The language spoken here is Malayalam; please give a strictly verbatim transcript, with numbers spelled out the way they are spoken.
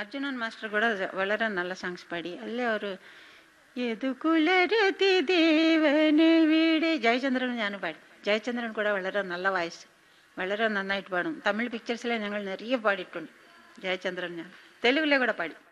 അർജുനൻ മാസ്റ്റർ കൂടെ വളരെ നല്ല സോങ്സ് പാടി. അല്ലേ ഒരു യദുകുലരതി ദേവന് വീട് ജയചന്ദ്രൻ ഞാൻ പാടി. ജയചന്ദ്രൻ കൂടെ വളരെ നല്ല വോയിസ്, വളരെ നന്നായിട്ട് പാടും. തമിഴ് പിക്ചേഴ്സിലെ ഞങ്ങൾ നിറയെ പാടിയിട്ടുണ്ട്. ജയചന്ദ്രൻ ഞാൻ തെലുങ്കിലെ കൂടെ പാടി.